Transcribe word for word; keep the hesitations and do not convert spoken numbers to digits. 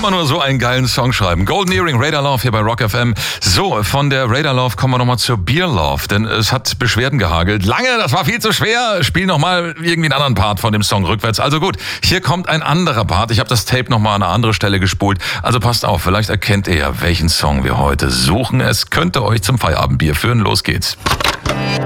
kann man nur so einen geilen Song schreiben. Golden Earring, Radar Love hier bei Rock F M. So, von der Radar Love kommen wir nochmal zur Beer Love, denn es hat Beschwerden gehagelt. Lange, das war viel zu schwer. Spiel nochmal irgendwie einen anderen Part von dem Song rückwärts. Also gut, hier kommt ein anderer Part. Ich habe das Tape nochmal an eine andere Stelle gespult. Also passt auf, vielleicht erkennt ihr ja, welchen Song wir heute suchen. Es könnte euch zum Feierabendbier führen. Los geht's.